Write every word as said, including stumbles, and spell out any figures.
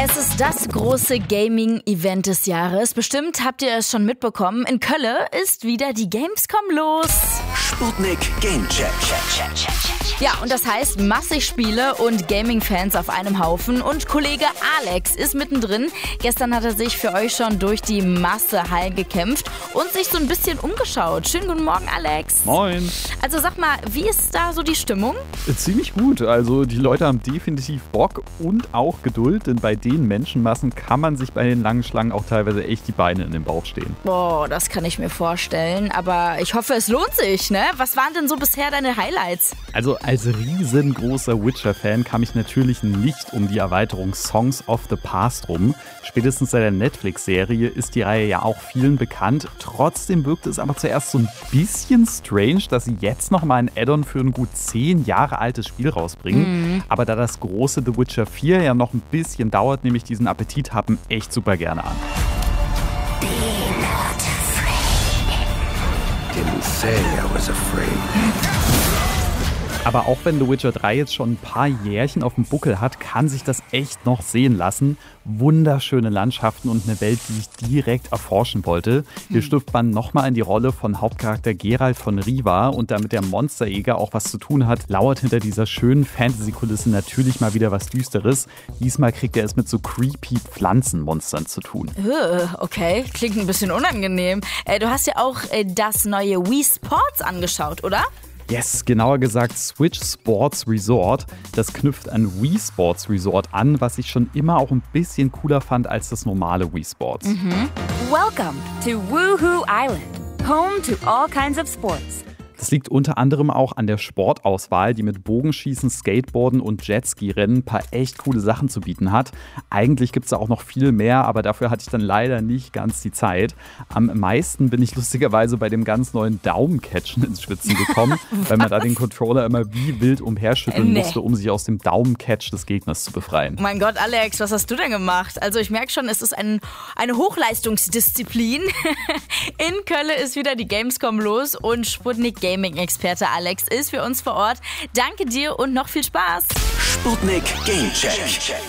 Es ist das große Gaming-Event des Jahres. Bestimmt habt ihr es schon mitbekommen. In Köln ist wieder die Gamescom los. Sputnik Gamecheck. Ja, und das heißt massig Spiele und Gaming-Fans auf einem Haufen. Und Kollege Alex ist mittendrin. Gestern hat er sich für euch schon durch die Masse heil gekämpft und sich so ein bisschen umgeschaut. Schönen guten Morgen, Alex. Moin. Also sag mal, wie ist da so die Stimmung? Ziemlich gut. Also die Leute haben definitiv Bock und auch Geduld, denn bei den Menschenmassen kann man sich bei den langen Schlangen auch teilweise echt die Beine in den Bauch stehen. Boah, das kann ich mir vorstellen. Aber ich hoffe, es lohnt sich, ne? Was waren denn so bisher deine Highlights? Also als riesengroßer Witcher-Fan kam ich natürlich nicht um die Erweiterung Songs of the Past rum. Spätestens seit der Netflix-Serie ist die Reihe ja auch vielen bekannt. Trotzdem wirkte es aber zuerst so ein bisschen strange, dass sie jetzt nochmal ein Add-on für ein gut zehn Jahre altes Spiel rausbringen. Mhm. Aber da das große The Witcher vier ja noch ein bisschen dauert, nehme ich diesen Appetit haben echt super gerne an. Be not afraid. Didn't say I was afraid. Aber auch wenn The Witcher drei jetzt schon ein paar Jährchen auf dem Buckel hat, kann sich das echt noch sehen lassen. Wunderschöne Landschaften und eine Welt, die ich direkt erforschen wollte. Hier schlüpft man nochmal in die Rolle von Hauptcharakter Geralt von Riva und damit der Monsterjäger auch was zu tun hat, lauert hinter dieser schönen Fantasy-Kulisse natürlich mal wieder was Düsteres. Diesmal kriegt er es mit so creepy Pflanzenmonstern zu tun. Okay, klingt ein bisschen unangenehm. Du hast ja auch das neue Wii Sports angeschaut, oder? Yes, genauer gesagt Switch Sports Resort. Das knüpft an Wii Sports Resort an, was ich schon immer auch ein bisschen cooler fand als das normale Wii Sports. Mhm. Welcome to Woohoo Island, home to all kinds of sports. Das liegt unter anderem auch an der Sportauswahl, die mit Bogenschießen, Skateboarden und Jetski-Rennen ein paar echt coole Sachen zu bieten hat. Eigentlich gibt es da auch noch viel mehr, aber dafür hatte ich dann leider nicht ganz die Zeit. Am meisten bin ich lustigerweise bei dem ganz neuen Daumencatchen ins Schwitzen gekommen, weil man da den Controller immer wie wild umherschütteln nee. musste, um sich aus dem Daumencatch des Gegners zu befreien. Mein Gott, Alex, was hast du denn gemacht? Also ich merke schon, es ist ein, eine Hochleistungsdisziplin. In Köln ist wieder die Gamescom los und Sputnik Gaming-Experte Alex ist für uns vor Ort. Danke dir und noch viel Spaß. Sputnik Gamecheck.